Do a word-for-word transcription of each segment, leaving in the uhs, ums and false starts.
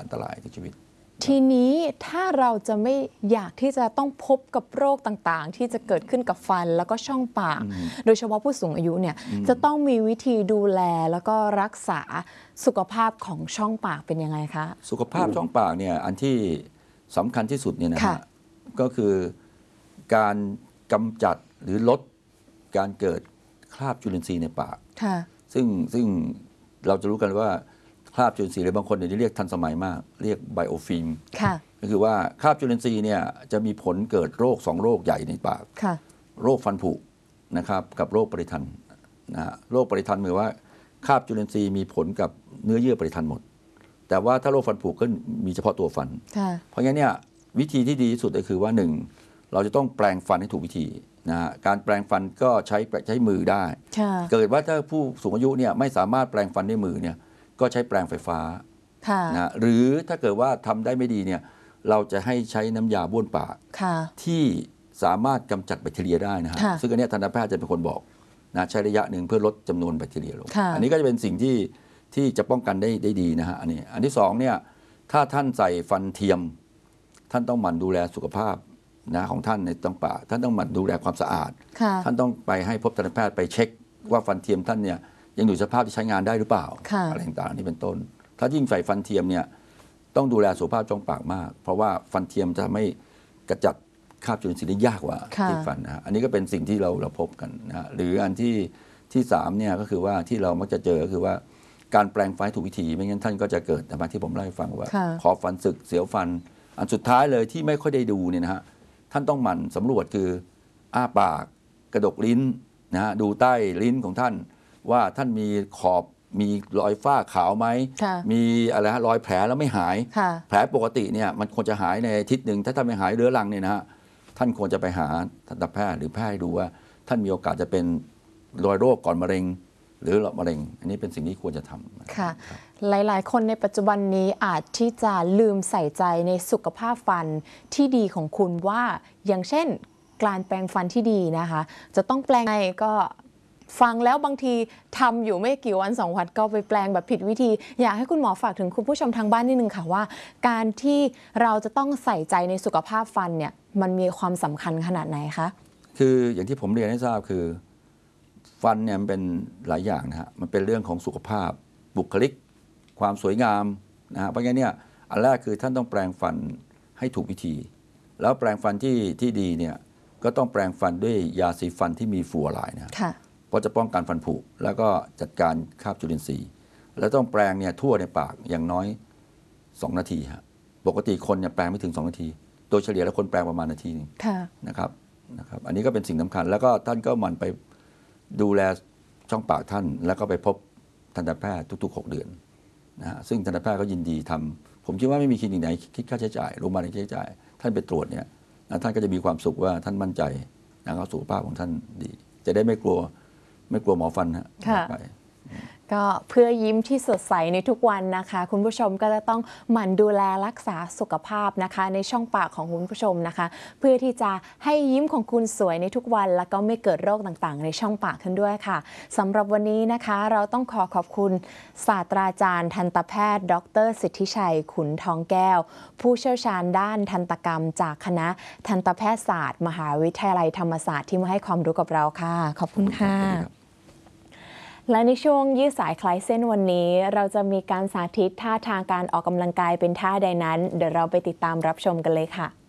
อันตรายถึงชีวิตทีนี้ถ้าเราจะไม่อยากที่จะต้องพบกับโรคต่างๆที่จะเกิดขึ้นกับฟันแล้วก็ช่องปากโดยเฉพาะผู้สูงอายุเนี่ยจะต้องมีวิธีดูแลแล้วก็รักษาสุขภาพของช่องปากเป็นยังไงคะสุขภาพช่องปากเนี่ยอันที่สำคัญที่สุดเนี่ยนะฮะก็คือการกำจัดหรือลดการเกิดคราบจุลินทรีย์ในปากซึ่งซึ่งเราจะรู้กันว่าคราบจุลินทรีย์หรือบางคนเนี่ยเรียกทันสมัยมากเรียกไบโอฟิล์มก็คือว่าคราบจุลินทรีย์เนี่ยจะมีผลเกิดโรคสองโรคใหญ่ในปากโรคฟันผุนะครับกับโรคปริทันนะฮะโรคปริทันหมายว่าคราบจุลินทรีย์มีผลกับเนื้อเยื่อปริทันหมดแต่ว่าถ้าโรคฟันผุก็มีเฉพาะตัวฟันเพราะงั้นเนี่ยวิธีที่ดีที่สุดก็คือว่าหนึ่งเราจะต้องแปลงฟันให้ถูกวิธีนะฮะการแปลงฟันก็ใช้ใช้มือได้เกิดว่าถ้าผู้สูงอายุเนี่ยไม่สามารถแปลงฟันด้วยมือเนี่ยก็ใช้แปรงไฟฟ้านะหรือถ้าเกิดว่าทำได้ไม่ดีเนี่ยเราจะให้ใช้น้ำยาบ้วนปากที่สามารถกำจัดแบคทีเรียได้นะฮะซึ่งอันนี้ทันตแพทย์จะเป็นคนบอกนะใช้ระยะหนึ่งเพื่อลดจำนวนแบคทีเรียลงอันนี้ก็จะเป็นสิ่งที่ที่จะป้องกันได้ได้ดีนะฮะอันนี้อันที่สองเนี่ยถ้าท่านใส่ฟันเทียมท่านต้องหมั่นดูแลสุขภาพนะของท่านในตรงปากท่านต้องหมั่นดูแลความสะอาดท่านต้องไปให้พบทันตแพทย์ไปเช็คว่าฟันเทียมท่านเนี่ยยังอยู่สภาพที่ใช้งานได้หรือเปล่าอะไรต่างๆนี่เป็นต้นถ้ายิ่งใส่ฟันเทียมเนี่ยต้องดูแลสุขภาพช่องปากมากเพราะว่าฟันเทียมจะทำให้กระจัดคราบจุลินทรีย์ได้ยากกว่าที่ฟันนะอันนี้ก็เป็นสิ่งที่เราเราพบกันนะหรืออันที่ที่สามเนี่ยก็คือว่าที่เรามักจะเจอก็คือว่าการแปลงฟันถูกวิธีไม่งั้นท่านก็จะเกิดแต่ที่ผมเล่าให้ฟังว่าคอฟันสึกเสียวฟันอันสุดท้ายเลยที่ไม่ค่อยได้ดูเนี่ยนะฮะท่านต้องหมั่นสำรวจคืออ้าปากกระดกลิ้นนะฮะดูใต้ลิ้นของท่านว่าท่านมีขอบมีรอยฝ้าขาวไหมมีอะไรฮะรอยแผลแล้วไม่หายแผลปกติเนี่ยมันควรจะหายในอาทิตย์หนึ่งถ้าท่านไม่หายเรื้อรังเนี่ยนะฮะท่านควรจะไปหาทันตแพทย์หรือแพทย์ดูว่าท่านมีโอกาสจะเป็นรอยโรคก่อนมะเร็งหรือมะเร็งอันนี้เป็นสิ่งที่ควรจะทำค่ะหลายๆคนในปัจจุบันนี้อาจที่จะลืมใส่ใจในสุขภาพฟันที่ดีของคุณว่าอย่างเช่นการแปรงฟันที่ดีนะคะจะต้องแปรงไงก็ฟังแล้วบางทีทำอยู่ไม่กี่วันสองวันก็ไปแปลงแบบผิดวิธีอยากให้คุณหมอฝากถึงคุณผู้ชมทางบ้านนิดนึงค่ะว่าการที่เราจะต้องใส่ใจในสุขภาพฟันเนี่ยมันมีความสำคัญขนาดไหนคะคืออย่างที่ผมเรียนให้ทราบคือฟันเนี่ยมันเป็นหลายอย่างนะฮะมันเป็นเรื่องของสุขภาพบุคลิกความสวยงามนะฮะเพราะงั้นเนี่ยอันแรกคือท่านต้องแปลงฟันให้ถูกวิธีแล้วแปลงฟันที่ที่ดีเนี่ยก็ต้องแปลงฟันด้วยยาสีฟันที่มีฟลูออไรด์นะเพราะจะป้องกันฟันผุแล้วก็จัดการคราบจุลินทรีย์แล้วต้องแปลงเนี่ยทั่วในปากอย่างน้อยสองนาทีฮะปกติคนเนี่ยแปลงไม่ถึงสองนาทีโดยเฉลี่ยแล้วคนแปลงประมาณนาทีนึงนะครับนะครับอันนี้ก็เป็นสิ่งสำคัญแล้วก็ท่านก็หมั่นไปดูแลช่องปากท่านแล้วก็ไปพบทันตแพทย์ทุกๆหกเดือนนะฮะซึ่งทันตแพทย์ก็ยินดีทำผมคิดว่าไม่มีคลินิกไหนคิดค่าใช้จ่ายโรงพยาบาลไหนคิดค่าใช้จ่ายท่านไปตรวจเนี่ยท่านก็จะมีความสุขว่าท่านมั่นใจนะครับสุขภาพของท่านดีจะได้ไม่กลัวไม่กลัวหมอฟันฮะไปก็เพื่อยิ้มที่สดใสในทุกวันนะคะคุณผู้ชมก็จะต้องหมั่นดูแลรักษาสุขภาพนะคะในช่องปากของคุณผู้ชมนะคะเพื่อที่จะให้ยิ้มของคุณสวยในทุกวันแล้วก็ไม่เกิดโรคต่างๆในช่องปากขึ้นด้วยค่ะสำหรับวันนี้นะคะเราต้องขอขอบคุณศาสตราจารย์ทันตแพทย์ดร.สิทธิชัยขุนทองแก้วผู้เชี่ยวชาญด้านทันตกรรมจากคณะทันตแพทยศาสตร์มหาวิทยาลัยธรรมศาสตร์ที่มาให้ความรู้กับเราค่ะขอบคุณค่ะและในช่วงยืดสายคลายเส้นวันนี้เราจะมีการสาธิตท่าทางการออกกำลังกายเป็นท่าใดนั้นเดี๋ยวเราไปติดตามรับชมกันเลยค่ะ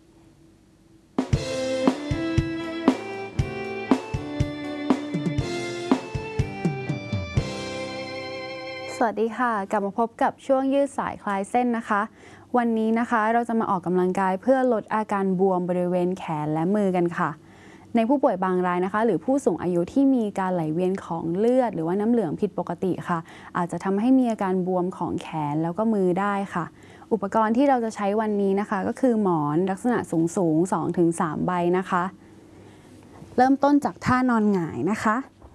สวัสดีค่ะกลับมาพบกับช่วงยืดสายคลายเส้นนะคะวันนี้นะคะเราจะมาออกกำลังกายเพื่อลดอาการบวมบริเวณแขนและมือกันค่ะในผู้ป่วยบางรายนะคะหรือผู้สูงอายุที่มีการไหลเวียนของเลือดหรือว่าน้ำเหลืองผิดปกติค่ะอาจจะทำให้มีอาการบวมของแขนแล้วก็มือได้ค่ะอุปกรณ์ที่เราจะใช้วันนี้นะคะก็คือหมอนลักษณะสูงสูง สองถึงสาม ใบนะคะเริ่มต้นจากท่านอนหงายนะคะ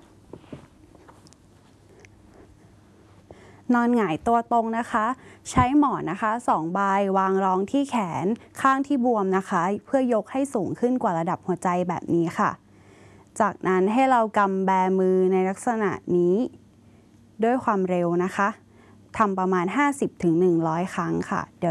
นอนหงายตัวตรงนะคะใช้หมอนนะคะสองใบวางรองที่แขนข้างที่บวมนะคะเพื่อยกให้สูงขึ้นกว่าระดับหัวใจแบบนี้ค่ะจากนั้นให้เรากำแบมือในลักษณะนี้ด้วยความเร็วนะคะทำประมาณ ห้าสิบถึงหนึ่งร้อย ครั้งค่ะเดี๋ยว